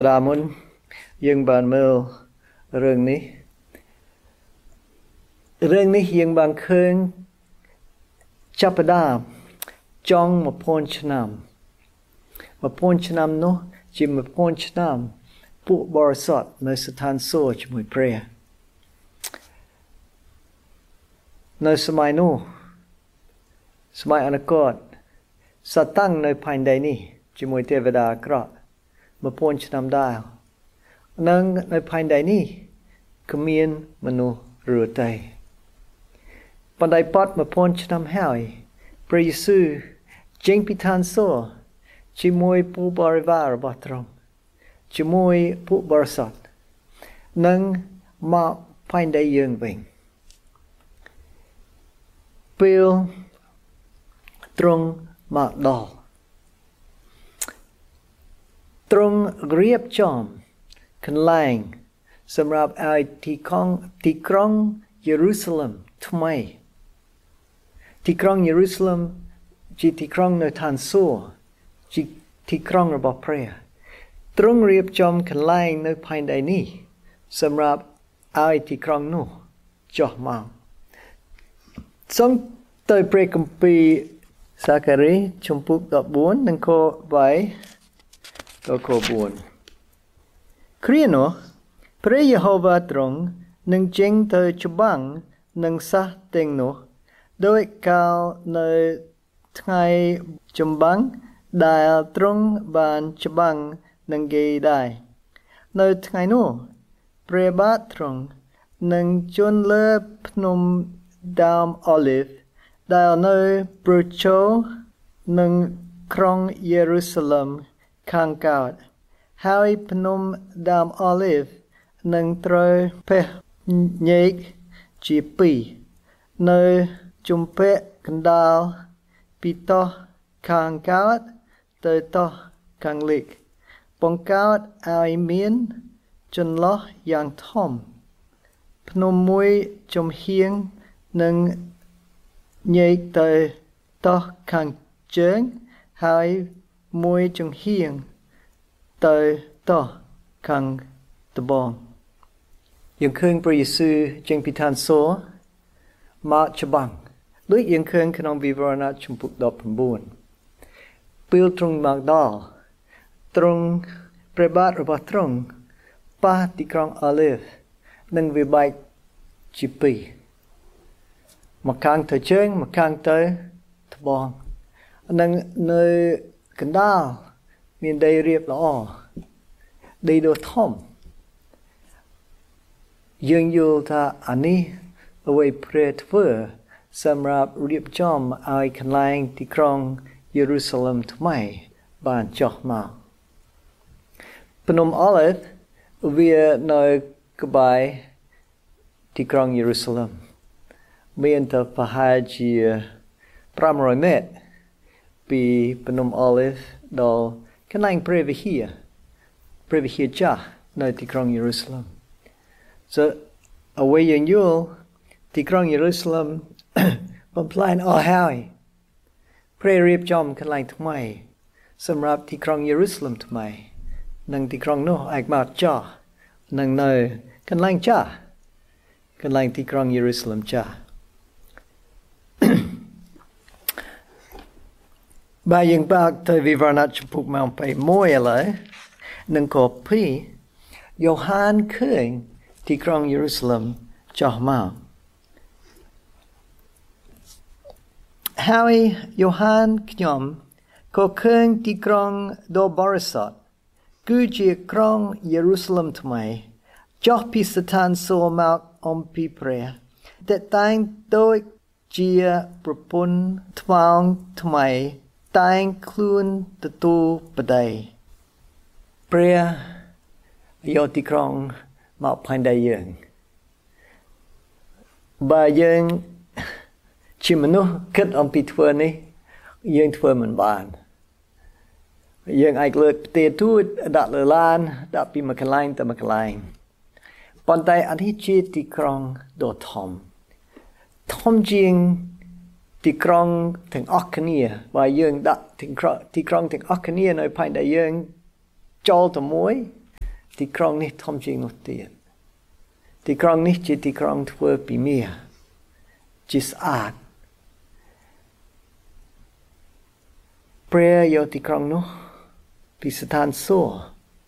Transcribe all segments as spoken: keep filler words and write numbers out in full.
รามุนยังบานเมลเรื่องนี้เรื่องนี้ยังบางเคยจับดาจ้องมาพ้นชนามมาพ้นชนามเนาะจิมาพ้นชนามผู้บริสุทธิ์ในสถานโซ่จมวยเปรียในสมัยนู้สมัยอนาคตสตั้งในภายในนี้จมวยเทวดากรอมาพ้นชนามได้นั่งในภายในนี้ขมีนมนุษย์รู้ใจปันไดปัดมาพ้นชนามหายพระเยซูเจงพิธานโซ่จิมวยผู้บริวารบัตรองจิมวยผู้บริสุทธิ์นั่งมาภายในยังเบ่งเปลวตรงมาดอลตรงเรียบจอมขันแรงสำหรับไอที่คองที่ครองเยรูซาเล็มทำไมที่ครองเยรูซาเล็มจีที่ครองในทานซัวจีที่ครองระบบพระตรงเรียบจอมขันแรงในภายในนี้สำหรับไอที่ครองนู้จ่อมาสองตัวเปรกัมปีสักการิชมพูดอกบัวนั่งโคไว้ก็โคบัวครีโนพระเยโฮวาตรงหนึ่งเจงเธอจบังหนึ่งซาเต็งโนโดยกาลในไงจบังได้ตรงบานจบังหนึ่งเกยได้ในไงโนพระบาตรงหนึ่งจนเลือบพนมดามออลิฟได้ในบรูโชหนึ่งครองเยรูซาเล็มข้างกาดหายพนมดามออลิฟหนึ่งตรอยเพเยกจีปีในจุมเพกันดาลปีต่อข้างกาดเตยต่อข้างเล็กปองกาดอายเมียนจนล้ออย่างท่อมพนมมวยจมเฮียงหนึ่งเยกเตยต่อข้างเจิงหายมวยจงเฮียงเตยต่อข้างตะบองยังเคยพระเยซูจึงพิธานโซมาฉบังด้วยยังเคยขนมวิวรณะชมพูดอกผมบุญเปิลตรงมากดอลตรงพระบาทระบาตรงป้าที่ครองอลิฟนั่งวิบัยจีปีมาข้างเธอเชิงมาข้างเธอตะบองนั่งในกันดาลมีได้เรียบร้อยได้โดท่อมยังอยู่ท่าอันนี้เอาไว้เพื่อเพื่อสำหรับเรียบจอมไอคันแรงที่ครองเยรูซาเล็มทำไมบ้านจอกมาพนมออลิฟเวียในกบายที่ครองเยรูซาเล็มมีอันตรพหาจีพระมรอยเมตรปีพนมออลิฟดอลคันแรงเปรวิเฮียเปรวิเฮียจ้าในที่ครองเยรูซาเล็มจะเอาไว้ยังอยู่ที่ครองเยรูซาเล็มบนพลานออฮายพระเรียบจอมคันแรงทำไมสำหรับที่ครองเยรูซาเล็มทำไมนั่งที่ครองโนไอมาจ้านั่งในคันแรงจ้าคันแรงที่ครองเยรูซาเล็มจ้าบายังปากเธอวิวรณะชมพูมาไปมวยอะไรนั่งขอบพี่โยฮันเคยที่ครองเยรูซาเล็มจ่อมาฮาวโยฮันขยมก็เคยที่ครองโดบริษัทกูจะครองเยรูซาเล็มทำไมจ่อพิสถานโซมาอมพิเปรแต่แต่งโดยเจียประพุนทวงทำไมแต่งคลุนตะตูประเดยเปรียโยที่ครองมาภายในยังบายังชิมนุคิดอมพิทเวนี้ยังทเวเหมือนบานยังไอเกลือเตตูดดัดเลลานดัดปีมาคลายแต่มาคลายปอนไตอันที่จีที่ครองโดทอมทอมจริงที่ครองถึงออกเนียว่ายังดัดถึงที่ครองถึงออกเนียในภายในยังจอลตัวมวยទីក្រុងនេះធំជាងនោះទៀតទីក្រុងនេះជាទីក្រុងធ្វើពីមាសជាស្អាតព្រះយកទីក្រុងនោះពីស្ថានសួគ៌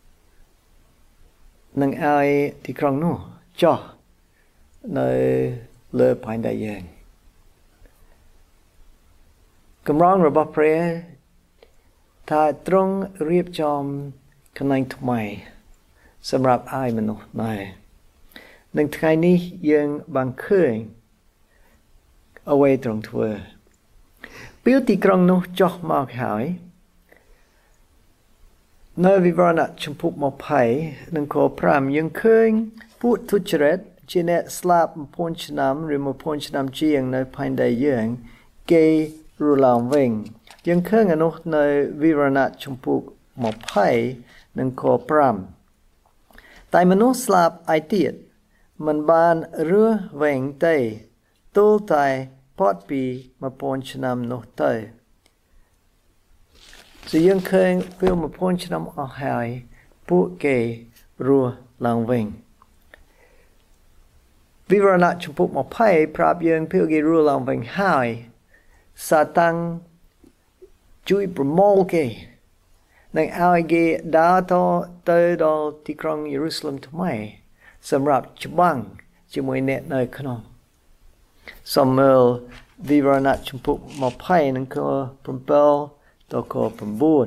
នឹងឲ្យទីក្រុងនោះចុះនៅលើផែនដីយើងកម្រងរបស់ព្រះថាទ្រង់រៀបចំកន្លែងថ្មីសម្រាប់ឲ្យមនុស្សដែរនឹងថ្ងៃនេះយើងបានឃើញអ្វីទ្រង់ធ្វើពេលទីក្រុងនោះចុះមកហើយនៅវិវរណៈជំពូកยี่สิบនិងខfiveយើងឃើញពួកទុច្ចរិតជាអ្នកស្លាប់one thousandឆ្នាំឬone thousandឆ្នាំជាងនៅផែនដីយើងគេរស់ឡើងវិញយើងឃើញអានោះនៅវិវរណៈជំពូកยี่สิบនិងខfiveតែមនុស្សស្លាប់ឯទៀតមិនបានរស់វិញទេទល់តែផុតពីone thousandឆ្នាំនោះទៅso យើងឃើញពេលone thousandឆ្នាំអស់ហើយពួកគេរស់ឡើងវិញវិវរណៈជំពូកยี่สิบប្រាប់យើងពេលគេរស់ឡើងវិញហើយសាតាំងជួយប្រមូលគេនឹងឲ្យគេដើរទៅទៅដល់ទីក្រុងយេរូសាឡិមថ្មីសម្រាប់ច្បាំងជាមួយអ្នកនៅក្នុងសូមមើលវិវរណៈជំពូកยี่สิบនិងខsevenដល់ខnine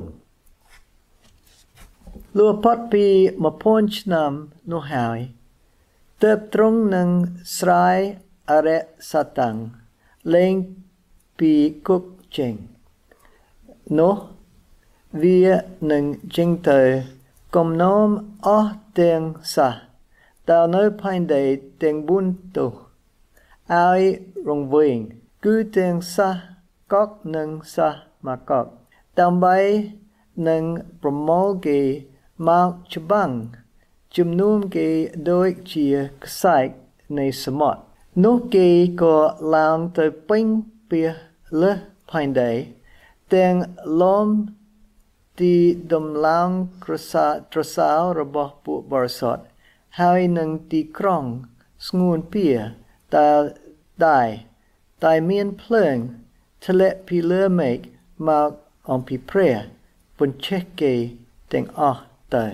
លុះផុតពីone thousandឆ្នាំនោះហើយទើបទ្រង់នឹងស្រាយអរិយសាតាំងលែងពីគុកចេញនោះវានឹងចេញទៅគំនុំអស់ទាំងសះដែលនៅផែនដីទាំងbốnទោសឲ្យរង្វេងគឺទាំងសះកកនិងសះមកកដើម្បីនឹងប្រមូលគេមកច្បាំងជំនុំគេដូចជាខ្សាច់នៃសមុទ្រនោះគេក៏ឡើងទៅពេញពីលើផែនដីទាំងលំទីដំឡើងក្រសាត្រសោរបស់ពួកបរិសុទ្ធហើយនឹងទីក្រុងស្ងួនពៀតែដែរតែមានភ្លើងធ្លាក់ពីលើមេឃមកអំពីព្រះបញ្ឆេះគេទាំងអស់ទៅ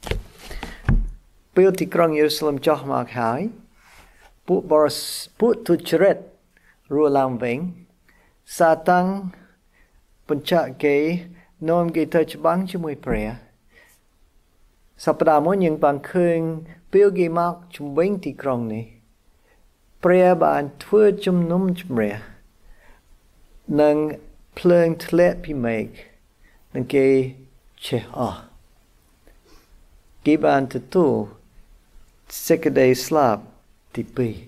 ពេលទីក្រុងយេរូសាឡិមចុះមកហើយពួកបរិសុទ្ធពួកទុច្ចរិតរស់ឡើងវិញសាតាំងបញ្ជាក់គេនាំគេទៅច្បាំងជាមួយព្រះសប្តាហ៍មុនយើងបានឃើញពេលគេមកជំវិញទីក្រុងនេះព្រះបានធ្វើជំនុំជម្រះនិងភ្លើងធ្លាក់ពីមេឃនិងគេឆេះអស់គេបានទទួលសេចក្តីស្លាប់ទីពីរ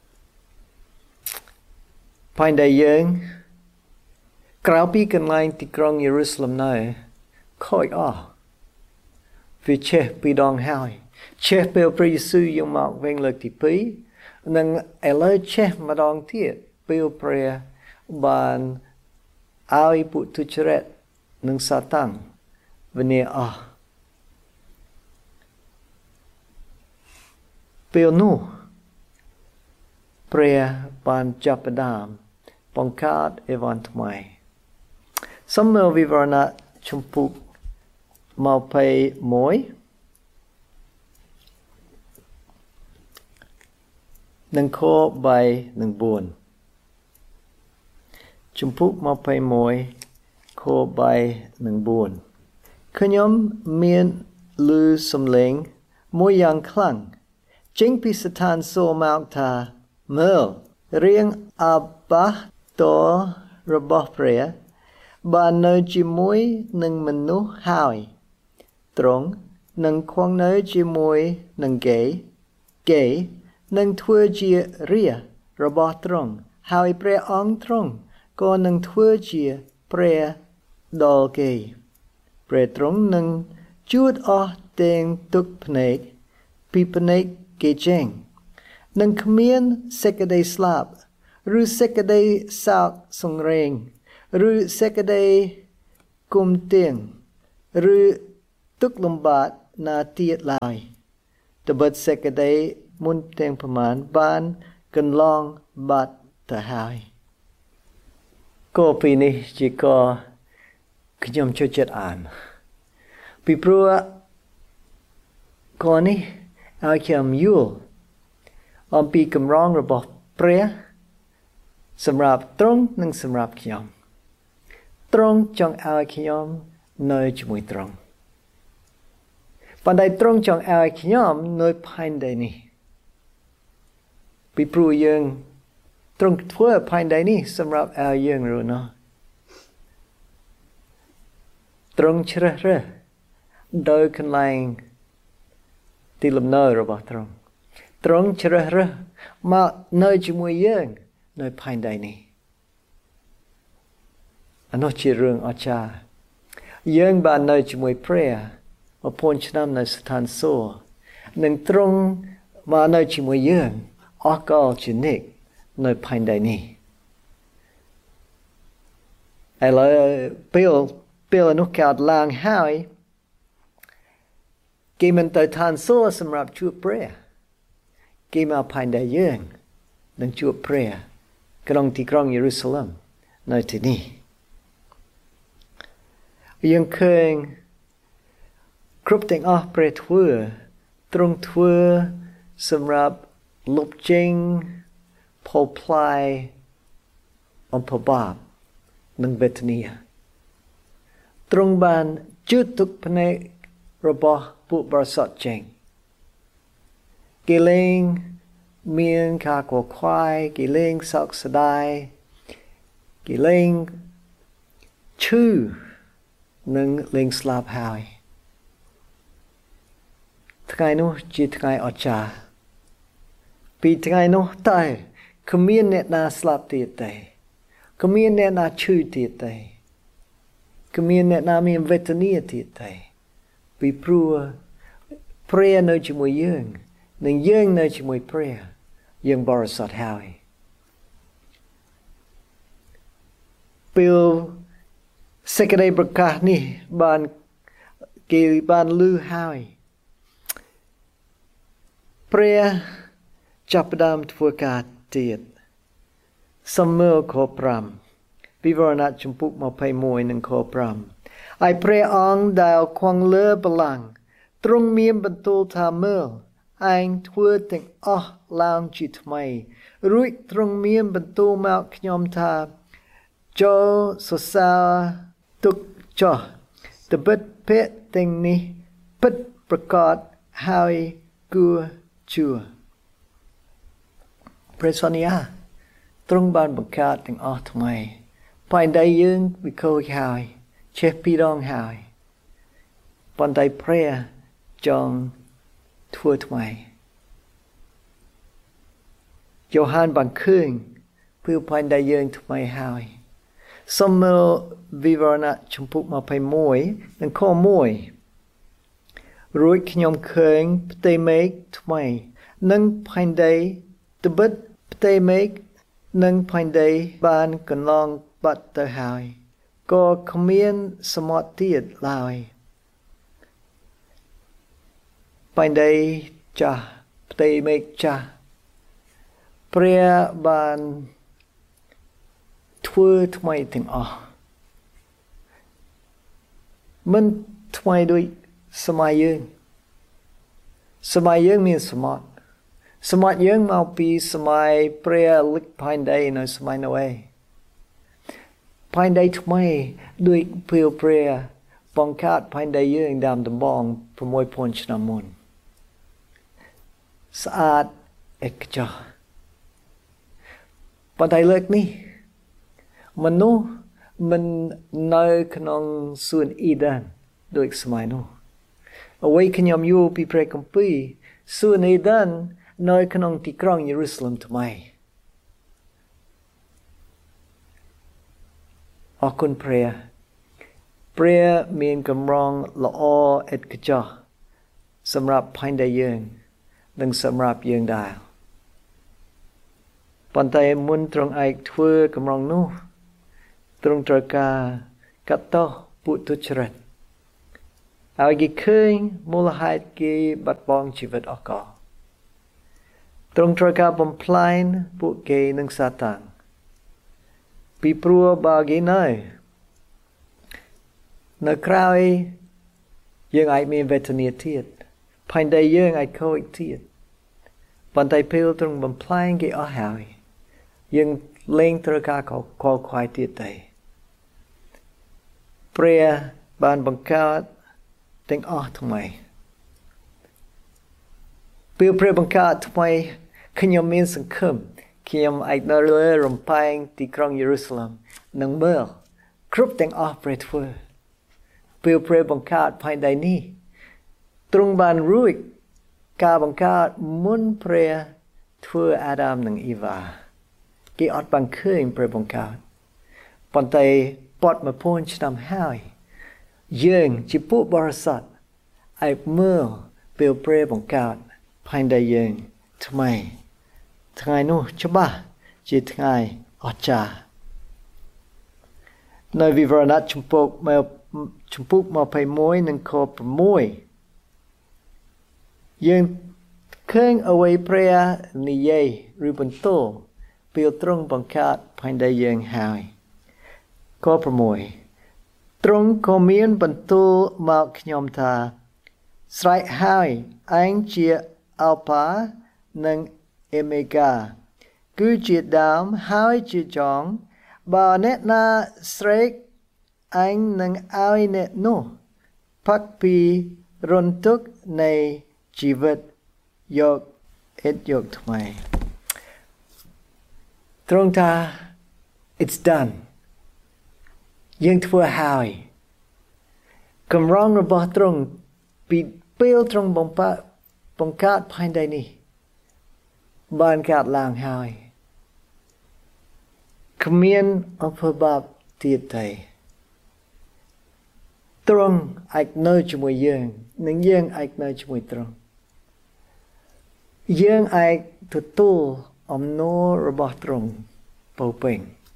ផែនដីយើងក្រៅពីកន្លែងទីក្រុងយេរូសាឡិមនៅខូចអស់វាឆេះពីដងហើយឆេះពេលព្រះយេស៊ូវយកមកវិញលើកទីពីរនិងឥឡូវឆេះម្ដងទៀតពេលព្រះបានឲ្យពួកទុច្ចរិតនិងសាតាំងវិនាសអស់ពេលនោះព្រះបានចាប់ផ្ដើមបង្កើតអេវ៉ាន់ថ្មីសូមមើលវិវរណៈជំពូកยี่สิบเอ็ดនិងខ3និង4ជំពូកยี่สิบเอ็ดខ3និង4ខ្ញុំមានឮសំឡេងមួយយ៉ាងខ្លាំងចេញពីស្ថានសួគ៌មកថាមើលរាងអាបាតរបស់ព្រះបាននៅជាមួយនឹងមនុស្សហើយទ្រង់នឹងគង់នៅជាមួយនឹងគេគេនឹងធ្វើជារាជរបស់ទ្រង់ហើយព្រះអង្គទ្រង់ក៏នឹងធ្វើជាព្រះដល់គេព្រះទ្រង់នឹងជួតអស់ទាំងទុក្ខភ្នែកពីភ្នែកគេចេញនឹងគ្មានសេចក្តីស្លាប់ឬសេចក្តីសោកសង្រេងឬសេចក្តីគុំទៀងឬទុក្ខលំបាកนาตีลายตะเบิดเสกได้มุนเตียงประมาณบ้านกันลองบาดตะหายก็ปีนี้จีก็ขยมช่วยจัดอ่านปีปรัวก่อนนี้เอาเขียมยูอมปีกำร้องระบบเปรียสำหรับตรงนั่งสำหรับขยมตรงจงเอาขยมเนยจมวยตรงปันใดตรงจงเอาขยมเนยภายในนี้ปีปรัวยังตรงทั่วภายในนี้สำหรับเอายังรู้เนาะตรงเชื่อเร่โดยคันแรงที่ลำเนยระบบตรงตรงเชื่อเร่มาเนยจมวยยังเนยภายในนี้อันนั้นคือเรื่องอาจารย์ยังบานเนยจมวยเปรียมาพ้นชนำในสถานโซ่หนึ่งตรงมาเนยจมวยยังออกก็จินิกในภายในนี้ไอ้เลยเปลี่ยนเปลี่ยนนุกขาดลางหายกิมันเตยทานโซ่สำหรับชั่วเปรียกิมาภายในยังดังชั่วเปรียกรองที่กรองเยรูซาเล็มในที่นี้ยังเคยครบแต่งออกเปรตทัวตรงทัวสำหรับลบจริงพอพลายอมพบาบนังเบตเนียตรงบานจุดทุกพเนระบอบปุบรสดจริงกิเลงเมียงขากวควายกิเลงสอกสดายกิเลงชื่อนังเลงสลาบหายทั้งนู้จีทั้งอจาปีทั้งนู้ตายขมิ้นเนตนาสลาบตีเตยขมิ้นเนตนาชื่อตีเตยขมิ้นเนตนามีเวทนีตีเตยปีปลัวเปรียนจมวยยังหนึ่งยังนจมวยเปรียยังบริสุทธิ์หายปิลเสกได้ประกาศนี่บานกีบานลือหายเปรียจับดามทัวกาเตียดสมเมอขอพรำวิวรณะจมพุกมาไปมวยหนึ่งขอพรำไอเปรียองดาวควงเลือบลังตรงเมียมบรรทุทาเมลไอทัวติงอ๋อลางจิตไม่รุ่ยตรงเมียมบรรทุมาขยมทาโจสสาตุกจอตบิดเพะติงนี้ปิดประกาศหายกัวชัวพระสนิยาตรงบานประกาศติงอ๋อทำไมภายในยังวิเคราะห์หายเชฟปีรองหายปันไดเพรียจองทั่วทำไมโยฮันบังคืนเพื่อภายในยังทำไมหายสมมติวิวรณะชมพูมาไปมวยนั่นข้อมวยรู้ขยมเคืองเตเมกทำไมนั่งภายในตบิดเตเมกนั่งภายในบ้านกันลองบัดเตอหายก็ขมิ้นสมอดตีดลายภายในจ้าเตเมกจ้าเปรียบานทั่วทำไมถึงอ๋อมันทำไมด้วยสมัยยังสมัยยังมีสมอดสมัยยังมาปีสมัยเปรียลิกภายในในสมัยนั้นเองภายในทำไมด้วยเพียวเปรียปองคาดภายในยังดำดำบองประมวยพลชนามนสะอาดเอกจาปัจจัยเล็กนี่มันนู้มันในขนมส่วนอีเดนโดยสมัยนู้เอาไว้ขยมยูปีเพรกัมปีส่วนอีเดนในขนมที่กรุงเยรูซาเล็มทำไมออกคุณเพรียเพรียมีกำลังละอเอ็ดกระจาสำหรับภายในยังดังสำหรับยังได้ปันไตมุนตรงไอทั่วกำลังนู้ตรงตรกากัตโตปุตุจริตไอឲ្យគេឃើញមូលហេតុគេបាត់បង់ជីវិតអស់កលទ្រង់ត្រូវការបំផ្លាញពួកគេនិងសាតាំងពីព្រោះបើគេនៅនៅក្រោយយើងអាចមានវេទនាទៀតផែនដីយើងអាចខូចទៀតប៉ុន្តែពេលទ្រង់បំផ្លាញគេអស់ហើយយើងលែងត្រូវការខកខ្វាយទៀតទេព្រះបានបង្កើតទាំងអស់ថ្មីពេលព្រះបង្កើតថ្មីខ្ញុំមានសង្ឃឹមខ្ញុំអាចនៅលើរំផែងទីក្រុងយេរូសាឡិមនឹងមើលគ្រប់ទាំងអស់ព្រះធ្វើពេលព្រះបង្កើតផែនដីនេះទ្រង់បានរួចការបង្កើតមុនព្រះធ្វើអាដាមនិងអ៊ីវ៉ាគេអត់បានឃើញព្រះបង្កើតប៉ុន្តែប៉ុតមួយពាន់ឆ្នាំហើយយើងជាពួកបរិសុទ្ធអាចមើលពេលព្រះបង្កើតផែនដីយើងថ្មីថ្ងៃនោះច្បាស់ជាថ្ងៃអស្ចារ្យនៅវិវរណៈជំពូកមកជំពូកยี่สิบเอ็ดនិងខหกយើងឃើញអ្វីព្រះនិយាយឬបន្ទោពេលទ្រង់បង្កើតផែនដីយើងហើយខหกទ្រង់ក៏មានបន្ទូលមកខ្ញុំថាស្រេចហើយឯងជាអាល់ផានិងអេមេហ្កាគឺជាដើមហើយជាចុងបើអ្នកណាស្រេកឯងនឹងឲ្យអ្នកនោះផុតពីរន្ធទុក្ខនៃជីវិតយកអិតយកថ្មីទ្រង់ថា it's done យើងធ្វើហើយកម្រងរបស់ទ្រង់ពីពេលទ្រង់បំផាបង្កើតផែនដីនេះបានកើតឡើងហើយគ្មានអំពើបាបទៀតទេទ្រង់អាចនៅជាមួយយើងនិងយើងអាចនៅជាមួយទ្រង់យើងអាចទទួលអំណររបស់ទ្រង់ពោពេញ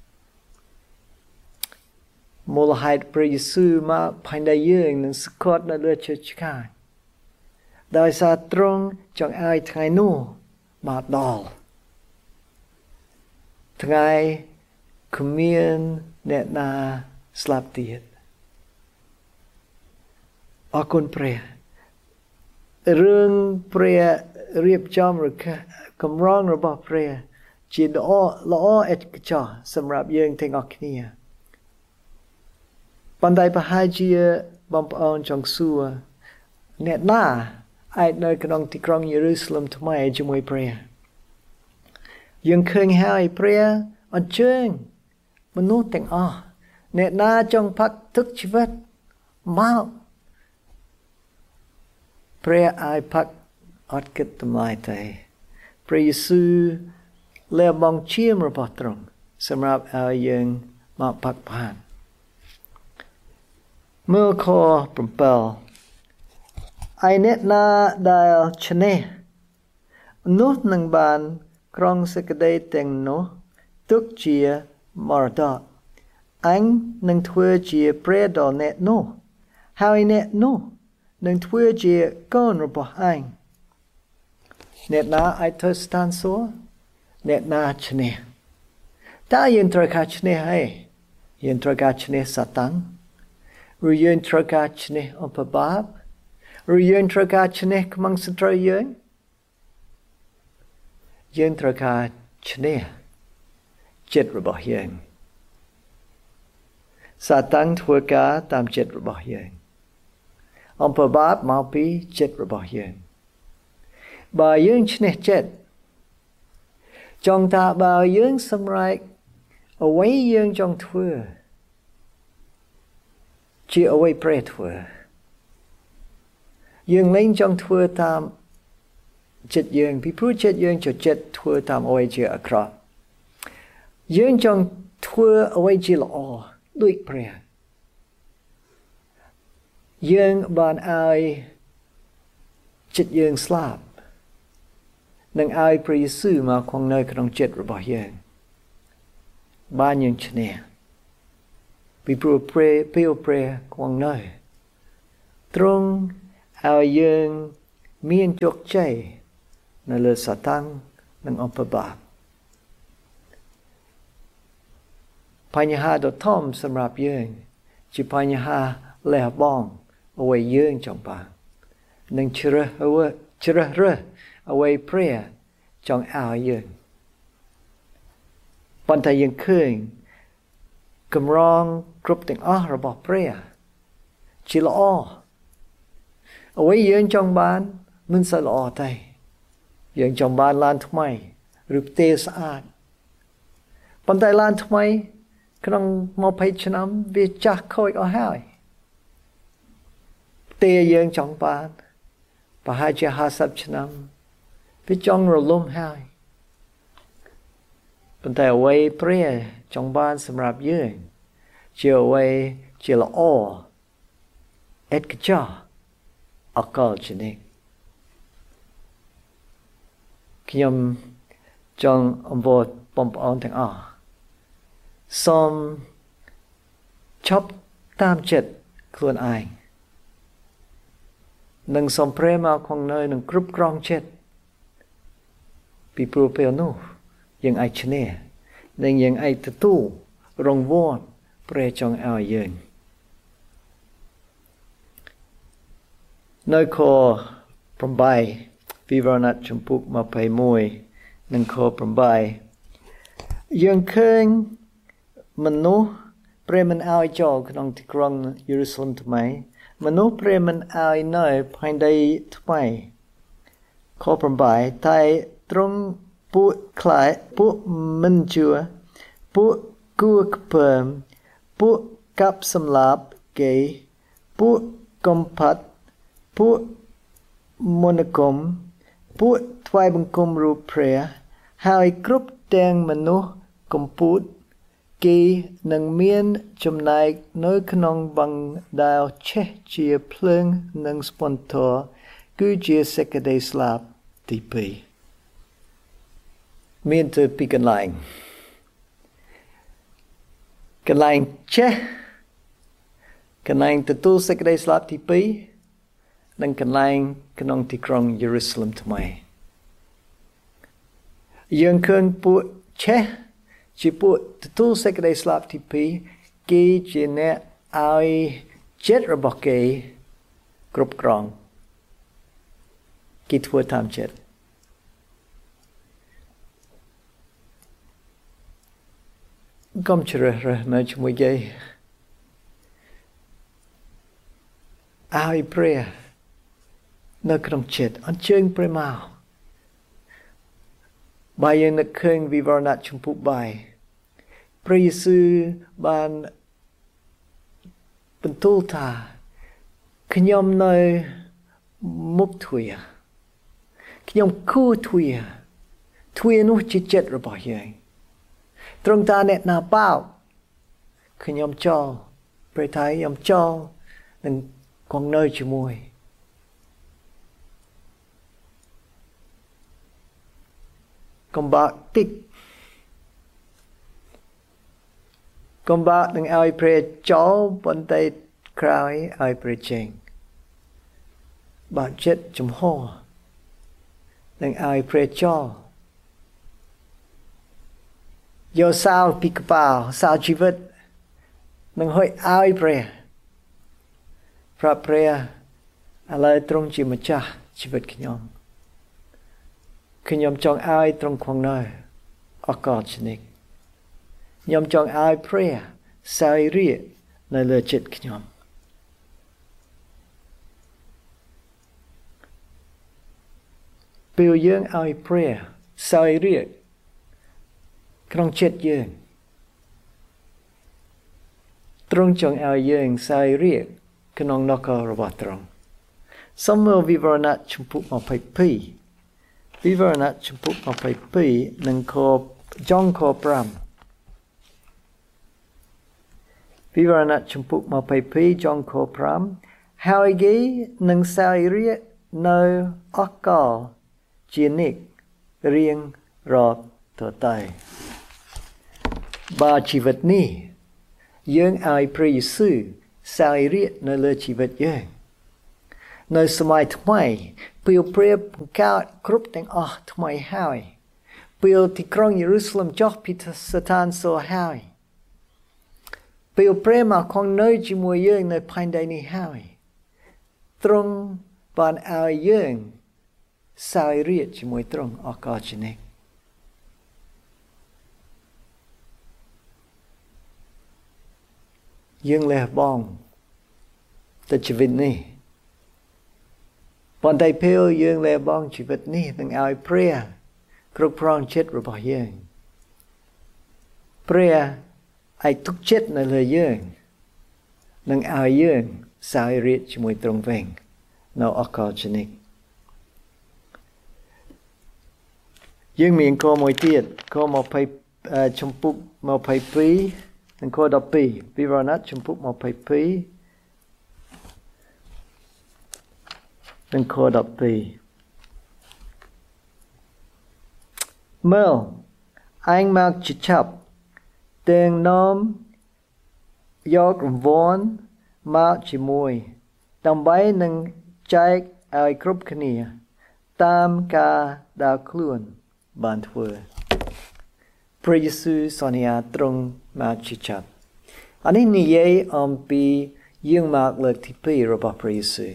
មូលហេតុព្រះយេស៊ូវមកផែនដីយើងនឹងស្កត់នៅលើជើងឆ្កាយដោយសារទ្រង់ចង់ឲ្យថ្ងៃនោះមកដល់ថ្ងៃគ្មានអ្នកណាស្លាប់ទៀតអរគុណព្រះរឿងព្រះរៀបចំរកកម្រងរបស់ព្រះជាល្អល្អឥតខ្ចោះសម្រាប់យើងទាំងអស់គ្នាប៉ុន្តែប្រហែលជាបងប្អូនចង់សួរអ្នកណាអាចនៅក្នុងទីក្រុងយេរូសាឡិមថ្មីជាមួយព្រះយើងឃើញហើយព្រះអញ្ជើញមនុស្សទាំងអស់អ្នកណាចង់ផឹកទឹកជីវិតមកព្រះឲ្យផឹកអត់គិតតម្លៃទេព្រះយេស៊ូវលះបង់ឈាមរបស់ទ្រង់សម្រាប់ឲ្យយើងមកផឹកបានមើលខ7ឯអ្នកណាដែលឈ្នះនោះនឹងបានក្រុងសេចក្តីទាំងនោះទុកជាមរតកអញនឹងធ្វើជាព្រះដល់អ្នកនោះហើយអ្នកនោះនឹងធ្វើជាកូនរបស់អញអ្នកណាអាចធ្វើស្ថានសួគ៌អ្នកណាឈ្នះតើយើងត្រូវការឈ្នះហើយយើងត្រូវការឈ្នះសាតាំងឬយើងត្រូវការឈ្នះអំពើបាបឬយើងត្រូវការឈ្នះខ្មាំងសត្រូវយើងយើងត្រូវការឈ្នះចិត្តរបស់យើងសាតាំងធ្វើការតាមចិត្តរបស់យើងអំពើបាបមកពីចិត្តរបស់យើងបើយើងឈ្នះចិត្តចង់ថាបើយើងសម្រេចអ្វីយើងចង់ធ្វើជាអ្វីព្រះធ្វើយើងលែងចង់ធ្វើតាមចិត្តយើងពីព្រោះចិត្តយើងចូលចិត្តធ្វើតាមអ្វីជាអាក្រក់យើងចង់ធ្វើអ្វីជាល្អដូចព្រះយើងបានឲ្យចិត្តយើងស្លាប់នឹងឲ្យព្រះយេស៊ូវមកគង់នៅក្នុងចិត្តរបស់យើងបានយើងឈ្នះពីព្រោះព្រះពេលព្រះគង់នៅទ្រង់ឲ្យយើងមានជោគជ័យនៅលើសាតាំងនិងអំពើបាបបញ្ហាដ៏ធំសម្រាប់យើងជាបញ្ហាលះបង់អ្វីយើងចង់បាននិងជ្រើសរើសជ្រើសរើសអ្វីព្រះចង់ឲ្យយើងប៉ុន្តែយើងឃើញកម្រងគ្រប់ទាំងអស់របស់ព្រះជាល្អអ្វីយើងចង់បានមិនសូវល្អទេយើងចង់បានឡានថ្មីឬផ្ទះស្អាតប៉ុន្តែឡានថ្មីក្នុងยี่สิบឆ្នាំវាចាស់ខូចអស់ហើយផ្ទះយើងចង់បានប្រហែលជាห้าสิบឆ្នាំវាចង់រលំហើយប៉ុន្តែអ្វីព្រះចង់បានសម្រាប់យើងជាអ្វីជាល្អឥតខ្ចោះអកលជានិច្ចខ្ញុំចង់អង្វរបងប្អូនទាំងអស់សូមឈប់តាមចិត្តខ្លួនឯងនិងសូមព្រះមកក្នុងនៅនឹងគ្រប់គ្រងចិត្តពីព្រោះពេលនោះយើងអាចឈ្នះនិងយើងអាចទទួលរង្វាន់ព្រះចង់ឲ្យយើងនៅខeightវិវរណៈជំពូកtwenty-oneនិងខeightយើងឃើញមនុស្សព្រះមិនឲ្យចូលក្នុងទីក្រុងយេរូសាឡិមថ្មីមនុស្សព្រះមិនឲ្យនៅផែនដីថ្មីខeightតែទ្រង់ពួកខ្លាចពួកមិនជឿពួកគួរខ្ពើមពួកកាប់សម្លាប់គេពួកកំផាត់ពួកមន្តគមពួកថ្វាយបង្គំរូបព្រះហើយគ្រប់ទាំងមនុស្សកំពូតគេនឹងមានចំណែកនៅក្នុងបឹងដែលឆេះជាភ្លើងនិងស្ពន្ទរគឺជាសេចក្តីស្លាប់ទីtwoមានទៅពីកន្លែងកន្លែងឆេះកន្លែងទទួលសេចក្តីស្លាប់ទីtwoនិងកន្លែងក្នុងទីក្រុងយេរូសាឡិមថ្មីយើងឃើញពួកឆេះជាពួកទទួលសេចក្តីស្លាប់ទីtwoគេជាអ្នកឲ្យចិត្តរបស់គេគ្រប់គ្រងគេធ្វើតាមចិត្តកុំជ្រើសរើសនៅជាមួយគេឲ្យព្រះនៅក្នុងចិត្តអញ្ជើញព្រះមកបើយើងនឹកឃើញវិវរណៈជំពូក3ព្រះយេស៊ូវបានបន្ទូលថាខ្ញុំនៅមុខទ្វារខ្ញុំគូទ្វារទ្វារនោះជាចិត្តរបស់យើងទ្រង់តាអ្នកណាបោកខ្ញុំចូលព្រះថាខ្ញុំចូលនឹងគង់នៅជាមួយកុំបាក់តិចកុំបាក់នឹងឲ្យព្រះចូលប៉ុន្តែក្រោយឲ្យព្រះចេញបាក់ចិត្តចំហនឹងឲ្យព្រះចូលយកសោពីកប៉ាល់សោជីវិតនឹងហុយឲ្យព្រះប្រាប់ព្រះឥឡូវទ្រង់ជាម្ចាស់ជីវិតខ្ញុំខ្ញុំចង់ឲ្យទ្រង់គង់នៅអកលជានិច្ចខ្ញុំចង់ឲ្យព្រះសោយរាជ្យនៅលើចិត្តខ្ញុំពេលយើងឲ្យព្រះសោយរាជ្យក្នុងចិត្តយើងទ្រង់ចង់ឲ្យយើងសោយរាជ្យក្នុងនគររបស់ទ្រង់សូមមើលវិវរណៈជំពូកtwenty-twoវិវរណៈជំពូកtwenty-twoនិងខចុងខfiveវិវរណៈជំពូកtwenty-twoចុងខfiveហើយគេនឹងសោយរាជ្យនៅអកលជានិច្ចរៀងរាប់តទៅបើជីវិតនេះយើងឲ្យព្រះយេស៊ូវសោយរាជ្យនៅលើជីវិតយើងនៅសម័យថ្មីពេលព្រះបង្កើតគ្រប់ទាំងអស់ថ្មីហើយពេលទីក្រុងយេរូសាឡិមចុះពីស្ថានសួគ៌ហើយពេលព្រះមកគង់នៅជាមួយយើងនៅផែនដីនេះហើយទ្រង់បានឲ្យយើងសោយរាជ្យជាមួយទ្រង់អកលជានិច្ចយើងលះបង់ទៅជីវិតនេះប៉ុន្តែពេលយើងលះបង់ជីវិតនេះនឹងឲ្យព្រះគ្រប់គ្រងចិត្តរបស់យើងព្រះឲ្យទុកចិត្តនៅលើយើងនឹងឲ្យយើងសោយរាជ្យជាមួយទ្រង់វិញនៅអកលជានិច្ចយើងមានខមួយទៀតខ20ចំពុក22និងខ12ពីរណាត់ចំពុក22និងខ12មើលឯងមកជាឆាប់ទាំងនាំយករង្វាន់មកជាមួយដើម្បីនឹងចែកឲ្យគ្រប់គ្នាតាមការដែលខ្លួនបានធ្វើព្រះយេស៊ូវសន្យាទ្រង់មកជាឆាប់អានេះនិយាយអំពីយើងមកលើកទីពីររបស់ព្រះយេស៊ូវ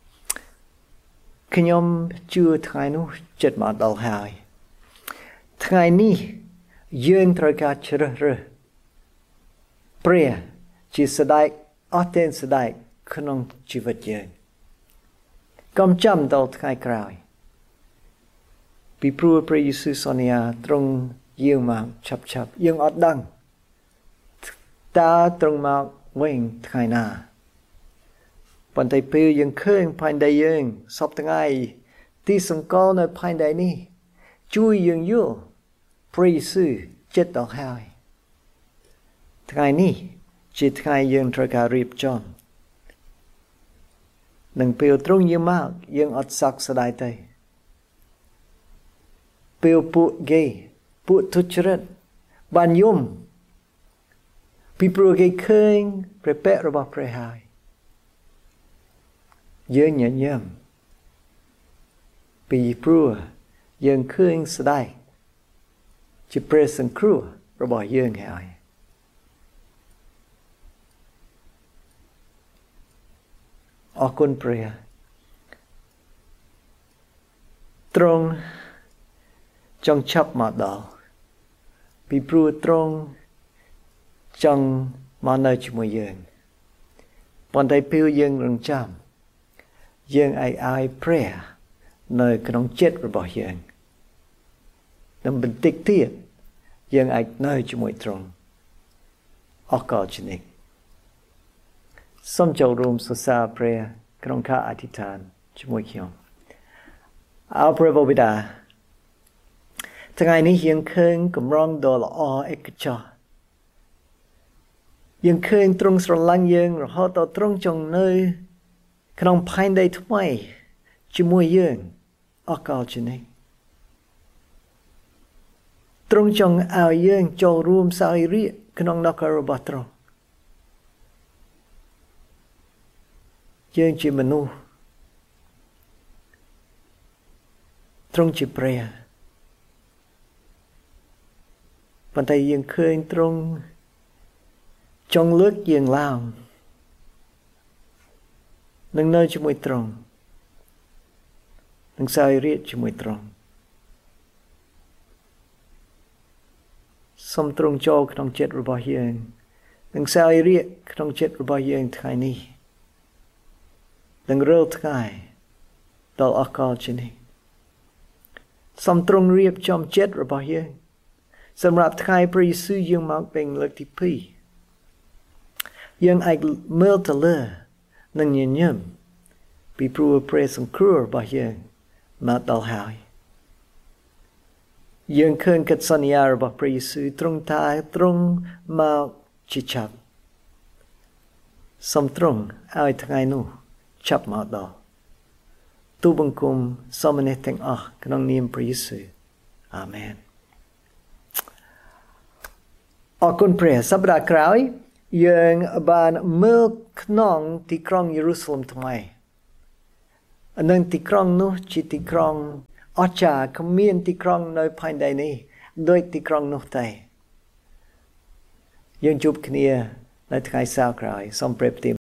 ខ្ញុំជឿថ្ងៃនោះចិត្តមកដល់ហើយថ្ងៃនេះយើងត្រូវការជ្រើសរើសព្រះជាស្ដេចអស់ទាំងស្ដេចក្នុងជីវិតយើងកុំចាំដល់ថ្ងៃក្រោយពីព្រោះព្រះយេស៊ូវសន្យាទ្រង់យើងមកឆាប់ឆាប់យើងអត់ដឹងតើទ្រង់មកវិញថ្ងៃណាប៉ុន្តែពេលយើងឃើញផែនដីយើងសពថ្ងៃទីសង្កលនៅផែនដីនេះជួយយើងយល់ព្រះយេស៊ូវចិត្តដល់ហើយថ្ងៃនេះជាថ្ងៃយើងត្រូវការរៀបចំនឹងពេលទ្រង់យើងមកយើងអត់សោកស្ដាយទេពេលពួកហ្គេពួកទុច្ចរិតបានយំពីព្រោះគេឃើញព្រះពេករបស់ព្រះហើយយើងញញឹមពីព្រោះយើងឃើញស្ដេចជាព្រះសង្គ្រោះរបស់យើងហើយអរគុណព្រះទ្រង់ចង់ឆាប់មកដល់ពីព្រោះទ្រង់ចង់មកនៅជាមួយយើងប៉ុន្តែពេលយើងរងចាំយើងឲ្យឲ្យព្រះនៅក្នុងចិត្តរបស់យើងនឹងបន្តិចទៀតយើងអាចនៅជាមួយទ្រង់អកលជានិច្ចសូមចូលរួមសរសើរព្រះក្នុងការអធិដ្ឋានជាមួយខ្ញុំអោព្រះបិតាថ្ងៃនេះយើងឃើញកម្រងដ៏ល្អឯកចោយើងឃើញទ្រង់ស្រឡាញ់យើងរហូតដល់ទ្រង់ចង់នៅក្នុងផែនដីថ្មីជាមួយយើងអកលជានិច្ចទ្រង់ចង់ឲ្យយើងចូលរួមសោយរាជ្យក្នុងនគររបស់ទ្រង់យើងជាមនុស្សទ្រង់ជាព្រះប៉ុន្តែយើងឃើញទ្រង់ចង់លើកយើងឡើងនឹងនៅជាមួយទ្រង់នឹងសោយរាជ្យជាមួយទ្រង់សូមទ្រង់ចូលក្នុងចិត្តរបស់យើងនឹងសោយរាជ្យក្នុងចិត្តរបស់យើងថ្ងៃនេះនឹងរាល់ថ្ងៃដល់អកលជានិច្ចសូមទ្រង់រៀបចំចិត្តរបស់យើងសម្រាប់ថ្ងៃព្រះយេស៊ូវយើងមកពេញលើកទីពីរយើងអាចមើលទៅលើនិងញញឹមពីព្រោះព្រះសង្គ្រោះរបស់យើងមកដល់ហើយយើងឃើញកិច្ចសន្យារបស់ព្រះយេស៊ូវទ្រង់ថាទ្រង់មកជាឆាប់សូមទ្រង់ឲ្យថ្ងៃនោះឆាប់មកដល់ទូលបង្គំសូមអ្នកទាំងអស់ក្នុងនាមព្រះយេស៊ូវអាមែនអរគុណព្រះសប្តាហ៍ក្រោយយើងបានមើលក្នុងទីក្រុងយេរូសាឡិមថ្មីอันนั้นที่ครองนู้จิที่ครองอาจารย์เขามีนที่ครองในภายในนี้โดยที่ครองนู้ไตยังจูบគ្នាในថ្ងៃសៅរ៍ក្រោយសូមប្រៀបធៀប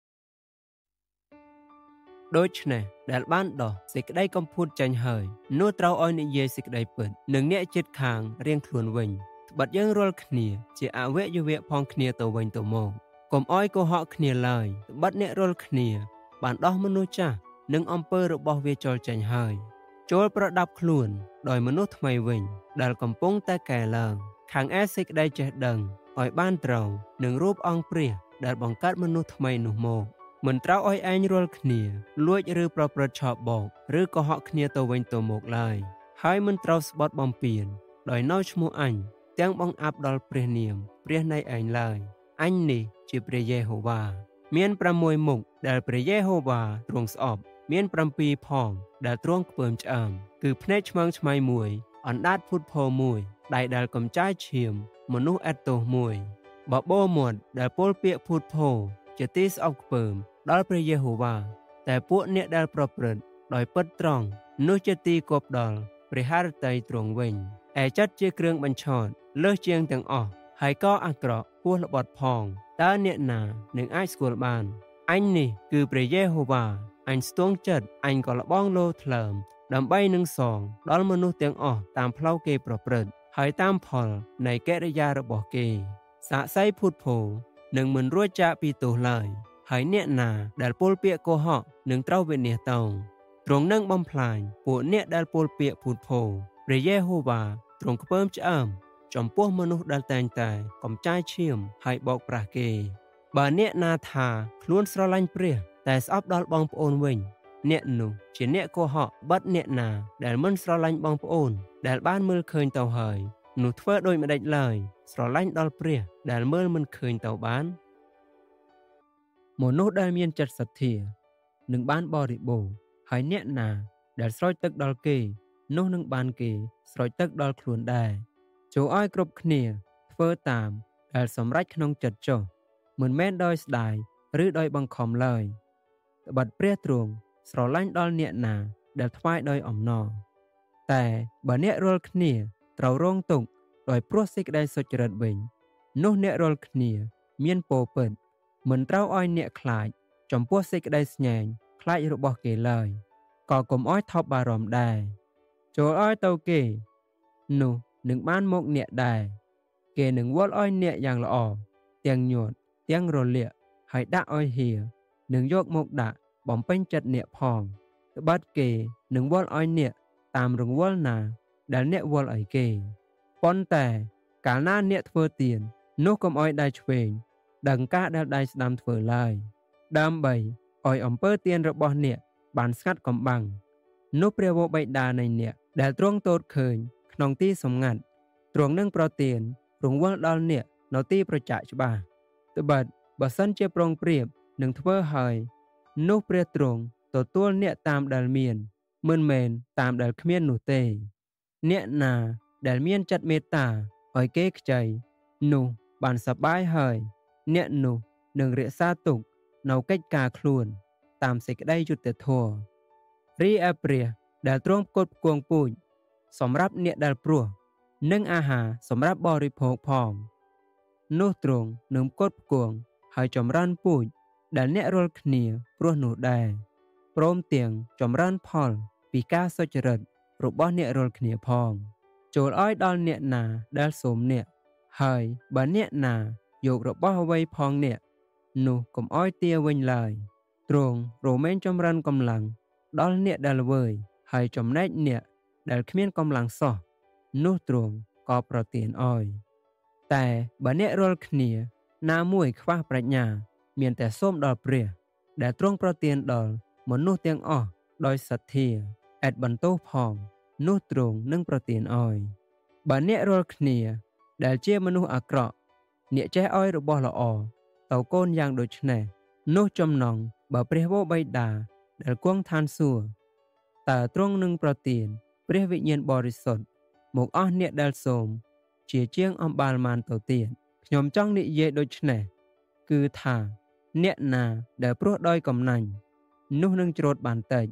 ដូច្នេះដែលបានដោះសេចក្តីកំពូតចាញ់ហើយនោះត្រូវឲ្យនិយាយសេចក្តីពិតនឹងអ្នកជិតខាងរៀងខ្លួនវិញត្បិតយើងរាល់គ្នាជាអវយវៈផងគ្នាទៅវិញទៅមកកុំឲ្យកុហកគ្នាឡើយត្បិតអ្នករាល់គ្នាបានដោះមនុស្សចាស់និងអំពើរបស់វាចូលចេញហើយចូលប្រដាប់ខ្លួនដោយមនុស្សថ្មីវិញដែលកំពុងតែកែឡើងខាងឯសេចក្តីចេះដឹងឲ្យបានត្រូវនឹងរូបអង្គព្រះដែលបង្កើតមនុស្សថ្មីនោះមកមិនត្រូវឲ្យឯងរាល់គ្នាលួចឬប្រព្រឹត្តឆបោកឬកុហកគ្នាទៅវិញទៅមកឡើយហើយមិនត្រូវស្បត់បំពានដោយនៅឈ្មោះអញទាំងបង្អាប់ដល់ព្រះនាមព្រះនៃឯងឡើយអញនេះជាព្រះយេហូវ៉ាមានប្រាំមួយមុខដែលព្រះយេហូវ៉ាទ្រង់ស្អប់មានប្រាំពីរផងដែលទ្រង់ខ្ពើមឆ្អើមគឺភ្នែកឆ្មើងឆ្មៃមួយអណ្ដាតភុតភរមួយដៃដែលកំចាយឈាមមនុស្សអេតទោសមួយបបោមាត់ដែលពលពាកភុតភរជាទីស្អប់ខ្ពើមដល់ព្រះយេហូវ៉ាតែពួកអ្នកដែលប្រព្រឹត្តដោយពិតត្រង់នោះជាទីគប់ដល់ព្រះハរតីទ្រង់វិញឯចិត្តជាគ្រឿងបញ្ឆោតលើសជាងទាំងអស់ហើយក៏អាក្រក់ហួសល្បត់ផងតើអ្នកណានឹងអាចស្គាល់បានអញនេះគឺព្រះយេហូវ៉ាអញស្ទង់ចិត្តអញក៏លបងលោថ្លើមដើម្បីនឹងសងដល់មនុស្សទាំងអស់តាមផ្លូវគេប្រព្រឹត្តហើយតាមផលនៃកិរិយារបស់គេសាក្សីភុតភរនឹងមិនរួចចាកពីទោសឡើយហើយអ្នកណាដែលពលពាកកុហកនឹងត្រូវវិនាសតោងទ្រង់នឹងបំផ្លាញពួកអ្នកដែលពលពាកភុតភរព្រះយេហូវ៉ាទ្រង់ខ្ពើមឆ្អើមចំពោះមនុស្សដែលតែងតែកំចាយឈាមហើយបោកប្រាស់គេបើអ្នកណាថាខ្លួនស្រឡាញ់ព្រះតែស្អប់ដល់បងប្អូនវិញអ្នកនោះជាអ្នកកុហកបិទអ្នកណាដែលមិនស្រឡាញ់បងប្អូនដែលបានមើលឃើញទៅហើយនោះធ្វើដូចម្ដេចឡើយស្រឡាញ់ដល់ព្រះដែលមើលមិនឃើញទៅបានមនុស្សដែលមានចិត្តសទ្ធានឹងបានបរិបូរណ៍ហើយអ្នកណាដែលស្រោចទឹកដល់គេនោះនឹងបានគេស្រោចទឹកដល់ខ្លួនដែរចូលឲ្យគ្រប់គ្នាធ្វើតាមដែលសម្រេចក្នុងចិត្តចុះមិនមែនដោយស្ដាយឬដោយបង្ខំឡើយត្បិតព្រះទ្រង់ស្រឡាញ់ដល់អ្នកណាដែលថ្វាយដោយអំណរតែបើអ្នករាល់គ្នាត្រូវរងទុក្ខដោយព្រោះសេចក្តីសុចរិតវិញនោះអ្នករាល់គ្នាមានពរពិតមិនត្រូវឲ្យអ្នកខ្លាចចំពោះសេចក្តីស្ញែងខ្លាចរបស់គេឡើយក៏កុំឲ្យថប់បារម្ភដែរចូលឲ្យទៅគេនោះនឹងបានមកអ្នកដែរគេនឹងវល់ឲ្យអ្នកយ៉ាងល្អទាំងញាត់ទាំងរលាកហើយដាក់ឲ្យហៀនឹងយកមកដាក់បំពេញចិត្តអ្នកផងត្បិតគេនឹងវល់ឲ្យអ្នកតាមរង្វល់ណាដែលអ្នកវល់ឲ្យគេប៉ុន្តែកាលណាអ្នកធ្វើទាននោះកុំឲ្យដៃឆ្វេងដឹងការដែលដៃស្ដាំធ្វើឡើយដើម្បីឲ្យអំពើទានរបស់អ្នកបានស្ងាត់កំបាំងនោះព្រះវរបិតានៃអ្នកដែលទ្រង់ទតឃើញក្នុងទីសម្ងាត់ទ្រង់នឹងប្រទានរង្វាន់ដល់អ្នកនៅទីប្រចាក់ច្បាស់ត្បិតបើសិនជាប្រងព្រៀបនឹងធ្វើហើយនោះព្រះទ្រង់ទទួលអ្នកតាមដែលមានមិនមែនតាមដែលគ្មាននោះទេអ្នកណាដែលមានចិត្តមេត្តាឲ្យគេខ្ចីនោះបានសប្បាយហើយអ្នកនោះនឹងរក្សាទុកនៅកិច្ចការខ្លួនតាមសេចក្តីយុត្តិធម៌រីឯព្រះដែលទ្រង់ផ្គត់ផ្គង់ពូជសម្រាប់អ្នកដែលព្រោះនិងអាហារសម្រាប់បរិភោគផងនោះទ្រង់នឹងផ្គត់ផ្គង់ហើយចម្រើនពូជដែលអ្នករាល់គ្នាព្រោះនោះដែរព្រមទាំងចម្រើនផលពីការសុចរិតរបស់អ្នករាល់គ្នាផងចូលឲ្យដល់អ្នកណាដែលសូមអ្នកហើយបើអ្នកណាយករបស់អ្វីផងអ្នកនោះកុំឲ្យទាវិញឡើយទ្រង់រមែងចម្រើនកម្លាំងដល់អ្នកដែលល្វើយហើយចំណែកអ្នកដែលគ្មានកម្លាំងសោះនោះទ្រង់ក៏ប្រទានឲ្យតែបើអ្នករាល់គ្នាណាមួយខ្វះប្រាជ្ញាមានតែសូមដល់ព្រះដែលទ្រង់ប្រទានដល់មនុស្សទាំងអស់ដោយសទ្ធាឥតបន្ទោសផងនោះទ្រង់នឹងប្រទានឲ្យបើអ្នករាល់គ្នាដែលជាមនុស្សអាក្រក់អ្នកចេះឲ្យរបស់ល្អទៅកូនយ៉ាងដូចនេះនោះចំណងបើព្រះវរបិតាដែលគង់ឋានសួគ៌តើទ្រង់នឹងប្រទានព្រះវិញ្ញាណបរិសុទ្ធមកអស់អ្នកដែលសូមជាជាងអំបាលមានទៅទៀតខ្ញុំចង់និយាយដូចនេះគឺថាអ្នកណាដែលព្រោះដោយកំណាញ់នោះនឹងច្រូតបានតិច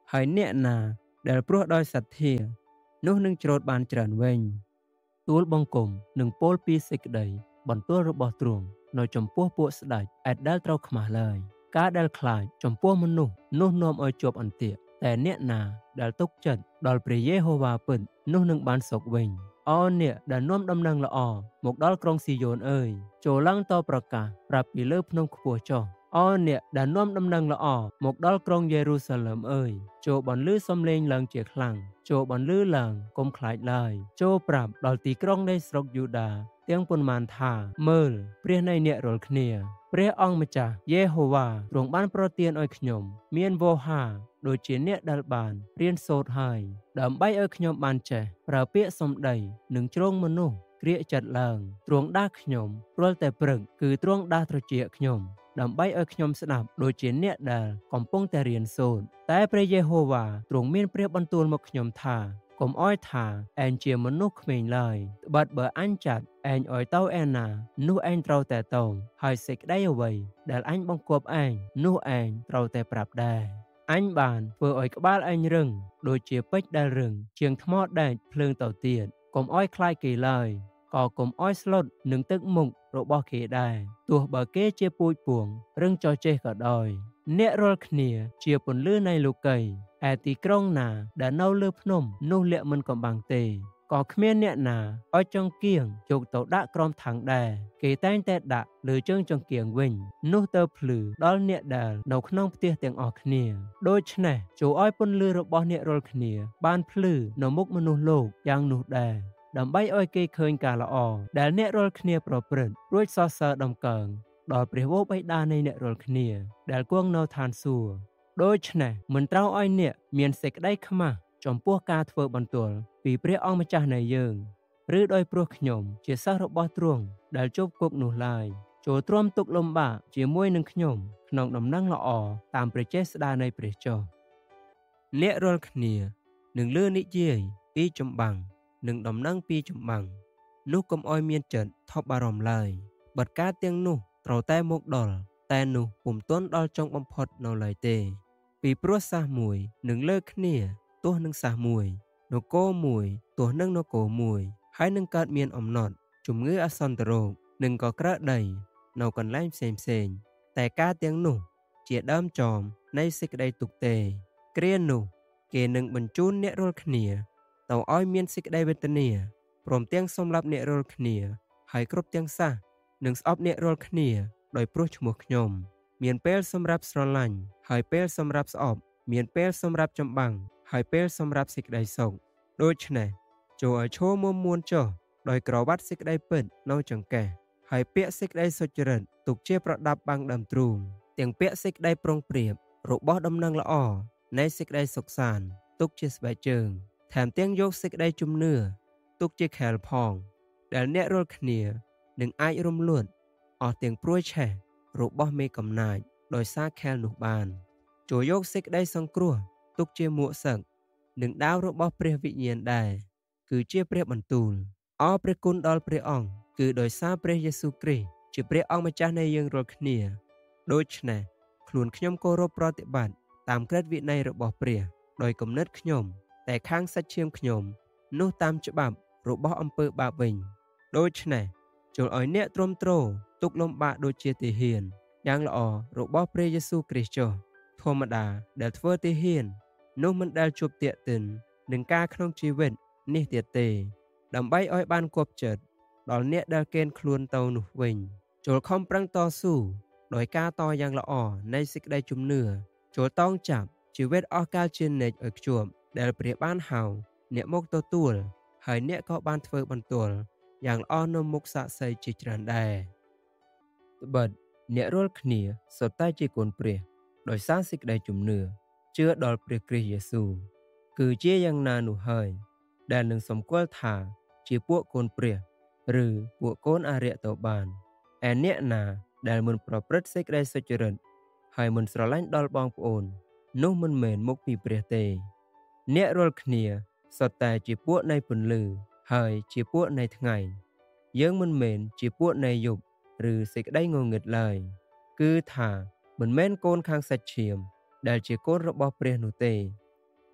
ហើយអ្នកណាដែលព្រោះដោយសទ្ធានោះនឹងច្រូតបានច្រើនវិញទូលបង្គំនឹងពោលពីសេចក្តីបន្ទូលរបស់ទ្រង់នៅចំពោះពួកស្ដេចឯដែលត្រូវខ្មាស់ឡើយការដែលខ្លាចចំពោះមនុស្សនោះនាំឲ្យជាប់អន្ទាក់តែអ្នកណាដែលទុកចិត្តដល់ព្រះយេហូវ៉ាពិតនោះនឹងបានសុខវិញអូអ្នកដែលនាំដំណឹងល្អមកដល់ក្រុងស៊ីយ៉ូនអើយចូលឡើងតប្រកាសប្រាប់ពីលើភ្នំខ្ពស់ចុះអូអ្នកដែលនាំដំណឹងល្អមកដល់ក្រុងយេរូសាឡឹមអើយចូលបន្លឺសំឡេងឡើងជាខ្លាំងចូលបន្លឺឡើងកុំខ្លាចឡើយចូលប្រាប់ដល់ទីក្រុងនៃស្រុកយូដាទាំងប៉ុន្មានថាមើលព្រះនៃអ្នករាល់គ្នាព្រះអង្គម្ចាស់យេហូវ៉ាទ្រង់បានប្រទានឲ្យខ្ញុំមានវោហារដូចជាអ្នកដែលបានរៀនសូត្រហើយដើម្បីឲ្យខ្ញុំបានចេះប្រើពាក្យសម្ដីនិងជ្រងមនុស្សក្រៀកចិត្តឡើងទ្រង់ដាស់ខ្ញុំរាល់តែព្រឹកគឺទ្រង់ដាស់ត្រជាខ្ញុំដើម្បីឲ្យខ្ញុំស្ដាប់ដូចជាអ្នកដែលកំពុងតែរៀនសូត្រតែព្រះយេហូវ៉ាទ្រង់មានព្រះបន្ទូលមកខ្ញុំថាកុំអោយថាឯងជាមនុស្សក្មេងឡើយត្បិតបើអញចាត់ឯងឲ្យទៅឯណានោះឯងត្រូវតែទៅហើយសេចក្តីអ្វីដែលអញបង្គាប់ឯងនោះឯងត្រូវតែប្រាប់ដែរអញបានធ្វើឲ្យក្បាលឯងរឹងដូចជាពេជ្រដែលរឹងជាងថ្មដែកភ្លើងទៅទៀតកុំអោយខ្លាចគេឡើយក៏កុំអោយស្លុតនឹងទឹកមុខរបស់គេដែរទោះបើគេជាពូជពួងរឹងចោះចេះក៏ដោយអ្នករាល់គ្នាជាពន្លឺនៃលោកីឯទីក្រុងណាដែលនៅលើភ្នំនោះលាក់មិនកំបាំងទេក៏គ្មានអ្នកណាឲ្យចង្គៀងយកទៅដាក់ក្រោមถังដែរគេតែងតែដាក់លើជើងចង្គៀងវិញនោះទៅភ្លឺដល់អ្នកដែលនៅក្នុងផ្ទះទាំងអស់គ្នាដូច្នេះចូលឲ្យពន្លឺរបស់អ្នករាល់គ្នាបានភ្លឺនៅមុខមនុស្សលោកយ៉ាងនោះដែរដើម្បីឲ្យគេឃើញការល្អដែលអ្នករាល់គ្នាប្រព្រឹត្តរួចសរសើរដំកើងដល់ព្រះវរបិតានៃអ្នករាល់គ្នាដែលគង់នៅឋានសួគ៌ដូច្នេះមិនត្រូវឲ្យអ្នកមានសេចក្តីខ្មាស់ចំពោះការធ្វើបន្ទោលពីព្រះអង្គម្ចាស់នៃយើងឬដោយព្រោះខ្ញុំជាសិស្សរបស់ទ្រង់ដែលជប់គុកនោះឡើយចូលទ្រាំទុកលំបាកជាមួយនឹងខ្ញុំក្នុងដំណឹងល្អតាមព្រះចេស្តានៃព្រះចុះអ្នករាល់គ្នានឹងលឺនិយាយពីចម្បាំងនិងដំណឹងពីចម្បាំងនោះកុំឲ្យមានចិត្តថប់បារម្ភឡើយបទការទាំងនោះត្រូវតែមកដល់តែនោះពុំទាន់ដល់ចុងបំផុតនៅឡើយទេពីព្រោះសាសមួយនឹងលើគ្នាទោះនឹងសាសមួយនគរមួយទោះនឹងនគរមួយហើយនឹងកើតមានអំណត់ជំងឺអសន្នរោគនិងក៏ក្រើដីនៅកន្លែងផ្សេងផ្សេងតែការទាំងនោះជាដើមចមនៃសេចក្តីទុក្ខទេគ្រានោះគេនឹងបញ្ជូនអ្នករាល់គ្នាទៅឲ្យមានសេចក្តីវេទនាព្រមទាំងសម្លាប់អ្នករាល់គ្នាហើយគ្រប់ទាំងសាសនឹងស្អប់អ្នករាល់គ្នាដោយព្រោះឈ្មោះខ្ញុំមានពេលសម្រាប់ស្រឡាញ់ហើយពេលសម្រាប់ស្អប់មានពេលសម្រាប់ចម្បាំងហើយពេលសម្រាប់សេចក្តីសុខដូច្នេះចូលឲ្យឈរមុំមួនចុះដោយក្រវ៉ាត់សេចក្តីពិតនៅចង្កេះហើយពាក់សេចក្តីសុចរិតទុកជាប្រដាប់បាំងដើមទ្រូងទាំងពាក់សេចក្តីប្រុងប្រៀបរបស់ដំណឹងល្អនៃសេចក្តីសុខសាន្តទុកជាស្បែកជើងថែមទាំងយកសេចក្តីជំនឿទុកជាខែលផងដែលអ្នករាល់គ្នានឹងអាចរំលត់អស់ទាំងព្រួយឆេះរបស់មេកំណាចដោយសារខែលនោះបានចូលយកសេចក្តីសង្គ្រោះទុកជាមួកសឹកនិងដាវរបស់ព្រះវិញ្ញាណដែរគឺជាព្រះបន្ទូលអរព្រះគុណដល់ព្រះអង្គគឺដោយសារព្រះយេស៊ូវគ្រីស្ទជាព្រះអង្គម្ចាស់នៃយើងរាល់គ្នាដូច្នេះខ្លួនខ្ញុំគោរពប្រតិបត្តិតាមក្រឹតវិន័យរបស់ព្រះដោយគំនិតខ្ញុំតែខាងសាច់ឈាមខ្ញុំនោះតាមច្បាប់របស់អំពើបាបវិញដូច្នេះចូលឲ្យអ្នកទ្រាំទ្រទុកលំបាកដូចជាទាហានយ៉ាងល្អរបស់ព្រះយេស៊ូវគ្រីស្ទចុះធម្មតាដែលធ្វើទាហាននោះមិនដែលជួបទាក់ទិននឹងការក្នុងជីវិតនេះទៀតទេដើម្បីឲ្យបានគប់ចិត្តដល់អ្នកដែលកេណ្ឌខ្លួនទៅនោះវិញចូលខំប្រឹងតស៊ូដោយការតយ៉ាងល្អនៃសេចក្តីជំនឿចូលតោងចាប់ជីវិតអស់កាលជានិច្ចឲ្យខ្ជាប់ដែលព្រះបានហៅអ្នកមកទទួលហើយអ្នកក៏បានធ្វើបន្ទាល់យ៉ាងល្អនៅមុខសាក្សីជាច្រើនដែរត្បិតអ្នករាល់គ្នាសុទ្ធតែជាកូនព្រះដោយសារសេចក្តីជំនឿជឿដល់ព្រះគ្រីស្ទយេស៊ូវគឺជាយ៉ាងណានោះហើយដែលនឹងសម្គាល់ថាជាពួកកូនព្រះឬពួកកូនអារ្យទៅបានឯអ្នកណាដែលមិនប្រព្រឹត្តសេចក្តីសុចរិតហើយមិនស្រឡាញ់ដល់បងប្អូននោះមិនមែនមកពីព្រះទេអ្នករាល់គ្នាសុទ្ធតែជាពួកនៃពន្លឺហើយជាពួកនៃថ្ងៃយើងមិនមែនជាពួកនៃយប់ឬសេចក្តីងងឹតឡើយគឺថាមិនមែនកូនខាងសាច់ឈាមដែលជាកូនរបស់ព្រះនោះទេ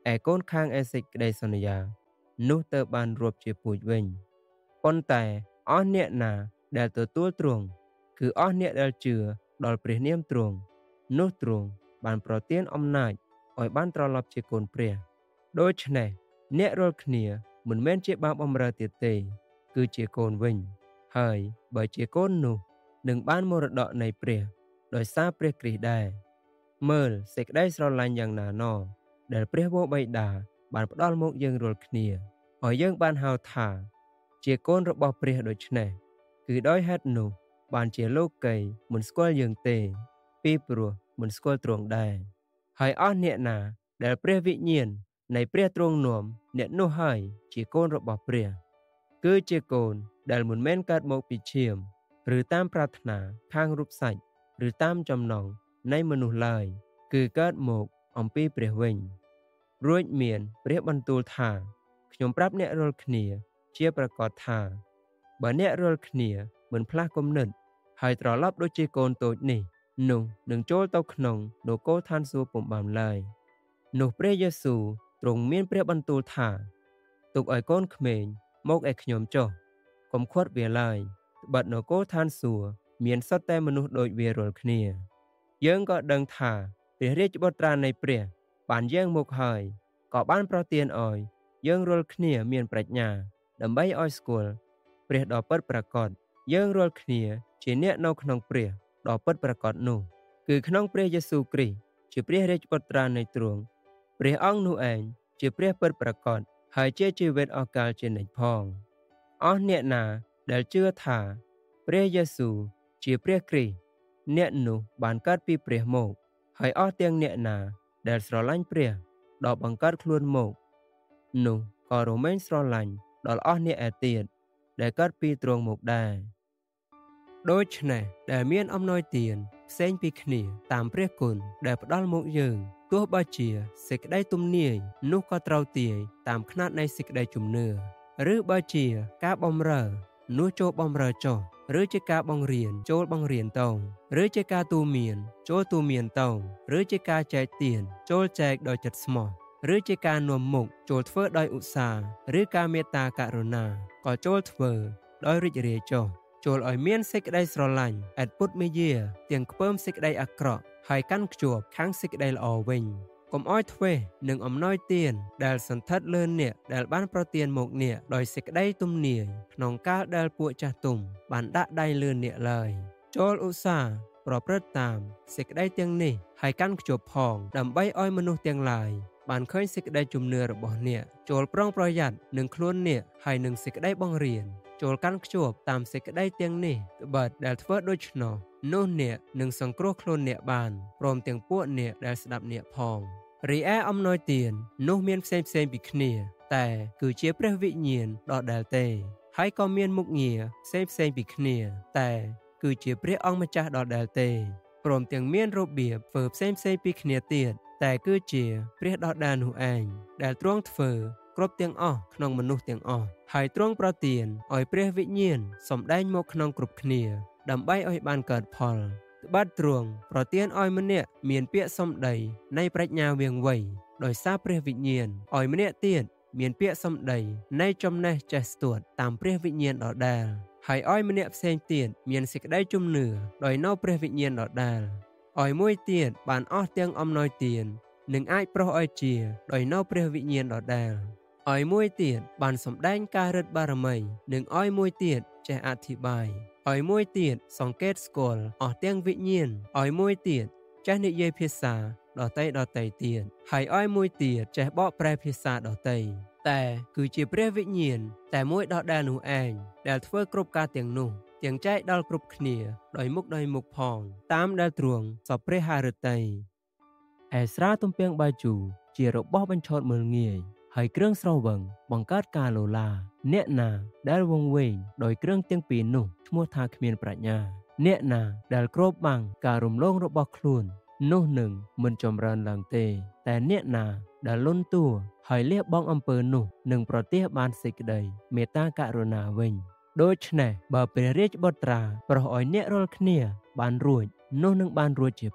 ឯកូនខាងឯសេចក្តីសន្យានោះទៅបានរាប់ជាពូជវិញប៉ុន្តែអស់អ្នកណាដែលទទួលទ្រង់គឺអស់អ្នកដែលជឿដល់ព្រះនាមទ្រង់នោះទ្រង់បានប្រទានអំណាចឲ្យបានត្រឡប់ជាកូនព្រះដូច្នេះអ្នករាល់គ្នាមិនមែនជាបាបបំរើទៀតទេគឺជាកូនវិញហើយបើជាកូននោះនឹងបានមរតកនៃព្រះដោយសារព្រះគ្រីស្ទដែរមើលសេចក្តីស្រឡាញ់យ៉ាងណាណដែលព្រះវរបិតាបានផ្ដល់មកយើងរាល់គ្នាឲ្យយើងបានហៅថាជាកូនរបស់ព្រះដូច្នេះគឺដោយហេតុនោះបានជាលោកីមិនស្គាល់យើងទេពីព្រោះមិនស្គាល់ទ្រង់ដែរហើយអស់អ្នកណាដែលព្រះវិញ្ញាណនៃព្រះទ្រង់នាំអ្នកនោះហើយជាកូនរបស់ព្រះគឺជាកូនដែលមិនមែនកើតមកពីឈាមឬតាមប្រាថ្នាខាងរូបសាច់ឬតាមចំណង់នៃមនុស្សឡើយគឺកើតមកអំពីព្រះវិញរួចមានព្រះបន្ទូលថាខ្ញុំប្រាប់អ្នករាល់គ្នាជាប្រកាសថាបើអ្នករាល់គ្នាមិនផ្លាស់គំនិតហើយត្រឡប់ដូចជាកូនតូចនេះនោះនឹងចូលទៅក្នុងនគរឋានសួគ៌ពុំបានឡើយនោះព្រះយេស៊ូវទ្រង់មានព្រះបន្ទូលថាទុកឲ្យកូនក្មេងមកឯខ្ញុំចុះកុំខាត់វាឡើយត្បិតនគរឋានសួគ៌មានសុទ្ធតែមនុស្សដូចវារាល់គ្នាយើងក៏ដឹងថាព្រះរាជបុត្រានៃព្រះបានយាងមកហើយក៏បានប្រទានឲ្យយើងរាល់គ្នាមានប្រាជ្ញាដើម្បីឲ្យស្គាល់ព្រះដ៏ពិតប្រាកដយើងរាល់គ្នាជាអ្នកនៅក្នុងព្រះដ៏ពិតប្រាកដនោះគឺក្នុងព្រះយេស៊ូវគ្រីស្ទជាព្រះរាជបុត្រានៃទ្រង់ព្រះអង្គនោះឯងជាព្រះពិតប្រាកដហើយជាជីវិតអស់កលជានិច្ចផងអស់អ្នកណាដែលជឿថាព្រះយេស៊ូវជាព្រះគ្រីស្ទអ្នកនោះបានកើតពីព្រះមកហើយអស់ទាំងអ្នកណាដែលស្រឡាញ់ព្រះដ៏បង្កើតខ្លួនមកនោះក៏រមែងស្រឡាញ់ដល់អស់អ្នកឯទៀតដែលកើតពីទ្រង់មកដែរដូច្នេះដែលមានអំណោយទានផ្សេងពីគ្នាតាមព្រះគុណដែលផ្ដល់មកយើងទោះបើជាសេចក្តីទំនាយនោះក៏ត្រូវទាយតាមຂ្នាតនៃសេចក្តីជំនឿឬបើជាការបម្រើនោះចូលបម្រើចុះឬជាការបង្រៀនចូលបង្រៀនតោងឬជាការទូន្មានចូលទូន្មានតោងឬជាការចែកទានចូលចែកដោយចិត្តស្មោះឬជាការនាំមុខចូលធ្វើដោយឧស្សាហ៍ឬការមេត្តាករុណាក៏ចូលធ្វើដោយរីករាយចុះចូលឲ្យមានសេចក្តីស្រឡាញ់ឥតពុតមេយាទាំងខ្ពើមសេចក្តីអាក្រក់ហើយកាន់ខ្ជាប់ខាងសេចក្តីល្អវិញកុំឲ្យធ្វេសនឹងអំណោយទានដែលសន្ធិដ្ឋលើអ្នកដែលបានប្រទានមកអ្នកដោយសេចក្តីទំនាយក្នុងកាលដែលពួកចាស់ទុំបានដាក់ដៃលើអ្នកឡើយចូលឧស្សាហ៍ប្រព្រឹត្តតាមសេចក្តីទាំងនេះហើយកាន់ខ្ជាប់ផងដើម្បីឲ្យមនុស្សទាំងឡាយបានឃើញសេចក្តីជំនឿរបស់អ្នកចូលប្រុងប្រយ័ត្ននឹងខ្លួនអ្នកហើយនឹងសេចក្តីបង្រៀនចូលកាន់ខ្ជាប់តាមសេចក្តីទាំងនេះត្បិតដែលធ្វើដូច្នោះនោះអ្នកនឹងសង្គ្រោះខ្លួនអ្នកបានព្រមទាំងពួកអ្នកដែលស្ដាប់អ្នកផងរីឯអំណោយទាននោះមានផ្សេងផ្សេងពីគ្នាតែគឺជាព្រះវិញ្ញាណដដែលទេហើយក៏មានមុខងារផ្សេងផ្សេងពីគ្នាតែគឺជាព្រះអង្គម្ចាស់ដដែលទេព្រមទាំងមានរបៀបធ្វើផ្សេងផ្សេងពីគ្នាទៀតតែគឺជាព្រះដដែលនោះឯងដែលទ្រង់ធ្វើគ្រប់ទាំងអស់ក្នុងមនុស្សទាំងអស់ហើយទ្រង់ប្រទានឲ្យព្រះវិញ្ញាណសម្ដែងមកក្នុងគ្រប់គ្នាដើម្បីឲ្យបានកើតផលត្បិតទ្រង់ប្រទានឲ្យម្នាក់មានពាក្យសម្ដីនៃប្រាជ្ញាវាងវៃដោយសារព្រះវិញ្ញាណឲ្យម្នាក់ទៀតមានពាក្យសម្ដីនៃចំណេះចេះស្ទាត់តាមព្រះវិញ្ញាណដដែលហើយឲ្យម្នាក់ផ្សេងទៀតមានសេចក្តីជំនឿដោយនៅព្រះវិញ្ញាណដដែលឲ្យមួយទៀតបានអស់ទាំងអំណោយទាននឹងអាចប្រោសឲ្យជាដោយនៅព្រះវិញ្ញាណដដែលឲ្យមួយទៀតបានសម្ដែងការរិទ្ធបារមីនិងឲ្យមួយទៀតចេះអធិប្បាយឲ្យមួយទៀតសង្កេតស្គាល់អស់ទាំងវិញ្ញាណឲ្យមួយទៀតចេះនិយាយភាសាដទៃដទៃទៀតហើយឲ្យមួយទៀតចេះបកប្រែភាសាដទៃតែគឺជាព្រះវិញ្ញាណតែមួយដដែលនោះឯងដែលធ្វើគ្រប់ការទាំងនោះទាំងចែកដល់គ្រប់គ្នាដោយមុខដោយមុខផងតាមដែលទ្រង់សពព្រះハរតីឯស្រាទំពាំងបាយជូរជារបស់បញ្ឆោតមើលងាយហើយគ្រឿងស្រវឹងបង្កើតការលោឡាអ្នកណាដែលវង្វេងដោយគ្រឿងទាំងពីរនោះឈ្មោះថាគ្មានប្រាជ្ញាអ្នកណាដែលគ្របបាំងការរំលងរបស់ខ្លួននោះនឹងមិនចម្រើនឡើងទេតែអ្នកណាដែលលន់តួហើយលះបង់អំពើនោះនឹងប្រទះបានសេចក្តីមេត្តាករុណាវិញដូច្នេះបើព្រះរាជបុត្រាប្រោសឲ្យអ្នករាល់គ្នាបានរួចនោះនឹងបានរួចជាពិត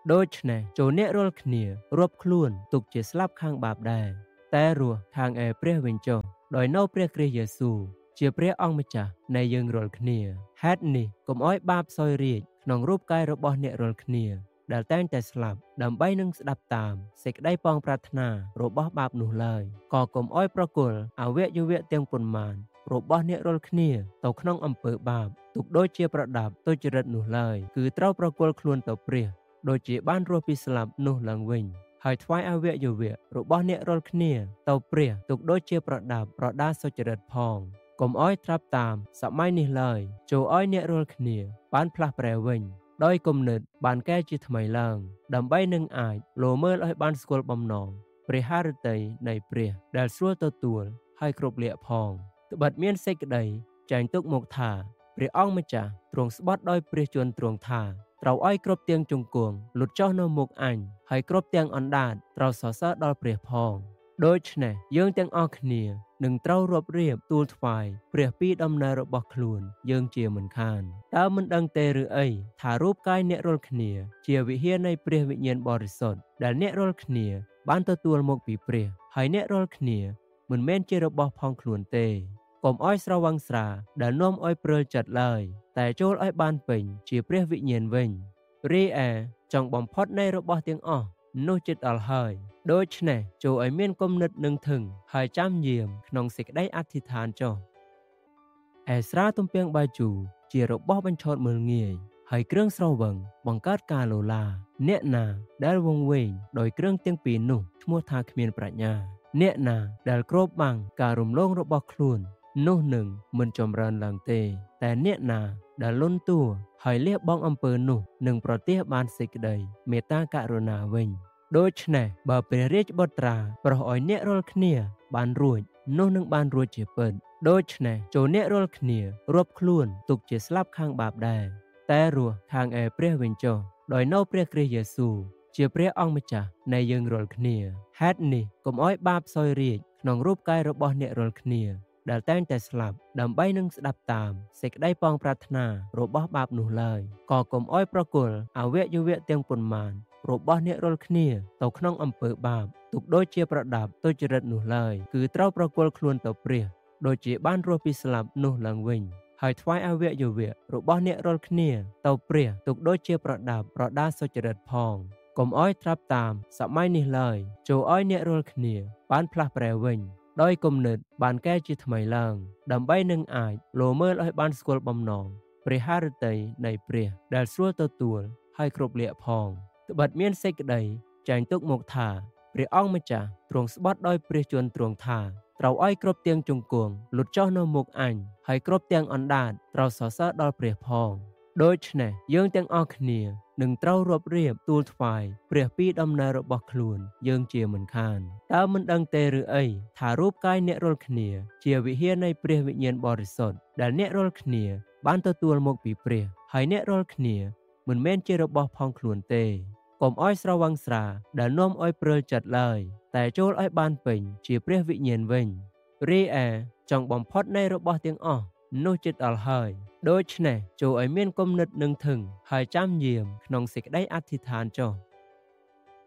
ដូចនេះចូលអ្នករាល់គ្នារាប់ខ្លួនទុកជាស្លាប់ខាងបាបដែរតែរស់ខាងឯព្រះវិញចុះដោយនៅព្រះគ្រីស្ទយេស៊ូវជាព្រះអង្គម្ចាស់នៃយើងរាល់គ្នាហេតុនេះកុំឲ្យបាបសោយរាជក្នុងរូបកាយរបស់អ្នករាល់គ្នាដែលតែងតែស្លាប់ដើម្បីនឹងស្ដាប់តាមសេចក្តីប៉ងប្រាថ្នារបស់បាបនោះឡើយក៏កុំឲ្យប្រគល់អវយវៈទាំងប៉ុន្មានរបស់អ្នករាល់គ្នាទៅក្នុងអំពើបាបទុកដូចជាប្រដាប់ទុច្ចរិតនោះឡើយគឺត្រូវប្រគល់ខ្លួនទៅព្រះដូចជាបានរស់ពីស្លាប់នោះឡើងវិញហើយថ្វាយអវយវៈរបស់អ្នករាល់គ្នាទៅព្រះទុកដូចជាប្រដាប់ប្រដាសុចរិតផងកុំឲ្យត្រាប់តាមសម័យនេះឡើយចូលឲ្យអ្នករាល់គ្នាបានផ្លាស់ប្រែវិញដោយគំនិតបានកែជាថ្មីឡើងដើម្បីនឹងអាចលោមើលឲ្យបានស្គាល់បំណងព្រះハរតីនៃព្រះដែលស្រួលទទួលហើយគ្រប់លក្ខផងត្បិតមានសេចក្តីចែងទុកមកថាព្រះអង្គម្ចាស់ទ្រង់ស្បត់ដោយព្រះជន្មទ្រង់ថាត្រូវឲ្យគ្រប់ទាំងជង្គង់លុតចុះនៅមុខអញហើយគ្រប់ទាំងអណ្ដាតត្រូវសរសើរដល់ព្រះផងដូច្នេះយើងទាំងអស់គ្នានឹងត្រូវរាប់រៀបទូលថ្វាយព្រះពីដំណើររបស់ខ្លួនយើងជាមិនខានតើមិនដឹងទេឬអីថារូបកាយអ្នករាល់គ្នាជាវិហារនៃព្រះវិញ្ញាណបរិសុទ្ធដែលអ្នករាល់គ្នាបានទទួលមកពីព្រះហើយអ្នករាល់គ្នាមិនមែនជារបស់ផងខ្លួនទេកុំឲ្យស្រវឹងស្រាដែលនាំឲ្យព្រើលចិត្តឡើយតែចូលឲ្យបានពេញជាព្រះវិញ្ញាណវិញរីឯចង់បំផុតនៃរបស់ទាំងអស់នោះចិត្តអល់ហើយដូច្នេះចូលឲ្យមានគំនិតនឹងធឹងហើយចាំយាមក្នុងសេចក្តីអធិដ្ឋានចុះឯស្រាទំពាំងបាយជូរជារបស់បញ្ឆោតមើលងាយហើយគ្រឿងស្រវឹងបង្កើតការលោឡាអ្នកណាដែលវង្វេងដោយគ្រឿងទាំងពីរនោះឈ្មោះថាគ្មានប្រាជ្ញាអ្នកណាដែលគ្របបាំងការរំលងរបស់ខ្លួននោះនឹងមិនចម្រើនឡើងទេតែអ្នកណាដែលលន់តួហើយលះបង់អំពើនោះនឹងប្រទះបានសេចក្តីមេត្តាករុណាវិញដូច្នេះបើព្រះរាជបុត្រាប្រោសឲ្យអ្នករាល់គ្នាបានរួចនោះនឹងបានរួចជាពិតដូច្នេះចូលអ្នករាល់គ្នារាប់ខ្លួនទុកជាស្លាប់ខាងបាបដែរតែរស់ខាងឯព្រះវិញចុះដោយនៅព្រះគ្រីស្ទយេស៊ូវជាព្រះអង្គម្ចាស់នៃយើងរាល់គ្នាហេតុនេះកុំឲ្យបាបសោយរាជក្នុងរូបកាយរបស់អ្នករាល់គ្នាដែលតែងតែស្លាប់ដើម្បីនឹងស្ដាប់តាមសេចក្តីប៉ងប្រាថ្នារបស់បាបនោះឡើយក៏កុំឲ្យប្រគល់អវយវៈទាំងប៉ុន្មានរបស់អ្នករាល់គ្នាទៅក្នុងអំពើបាបទុកដូចជាប្រដាប់ទុច្ចរិតនោះឡើយគឺត្រូវប្រគល់ខ្លួនទៅព្រះដូចជាបានរស់ពីស្លាប់នោះឡើងវិញហើយថ្វាយអវយវៈរបស់អ្នករាល់គ្នាទៅព្រះទុកដូចជាប្រដាប់ប្រដាសុចរិតផងកុំឲ្យត្រាប់តាមសម័យនេះឡើយចូលឲ្យអ្នករាល់គ្នាបានផ្លាស់ប្រែវិញដោយគំនិតបានកែជាថ្មីឡើងដើម្បីនឹងអាចលោមើលឲ្យបានស្គាល់បំណងព្រះハរតីនៃព្រះដែលស្រួលទទួលហើយគ្រប់លក្ខផងត្បិតមានសេចក្តីចែងទុកមកថាព្រះអង្គម្ចាស់ទ្រង់ស្បត់ដោយព្រះជន្មទ្រង់ថាត្រូវឲ្យគ្រប់ទាំងជង្គង់លុតចុះនៅមុខអញហើយគ្រប់ទាំងអណ្ដាតត្រូវសរសើរដល់ព្រះផងដូច្នេះយើងទាំងអស់គ្នានឹងត្រូវរាប់រៀបទូលថ្វាយព្រះពីដំណើររបស់ខ្លួនយើងជាមិនខានតើមិនដឹងទេឬអីថារូបកាយអ្នករាល់គ្នាជាវិហារនៃព្រះវិញ្ញាណបរិសុទ្ធដែលអ្នករាល់គ្នាបានទទួលមកពីព្រះហើយអ្នករាល់គ្នាមិនមែនជារបស់ផងខ្លួនទេកុំឲ្យស្រវឹងស្រាដែលនាំឲ្យព្រើលចិត្តឡើយតែចូលឲ្យបានពេញជាព្រះវិញ្ញាណវិញរីឯចង់បំផុតនៃរបស់ទាំងអស់នោះចិត្តអល់ហើយដូច្នេះចូលឲ្យមានគំនិតនឹងធឹងហើយចាំយាមក្នុងសេចក្តីអធិដ្ឋានចុះ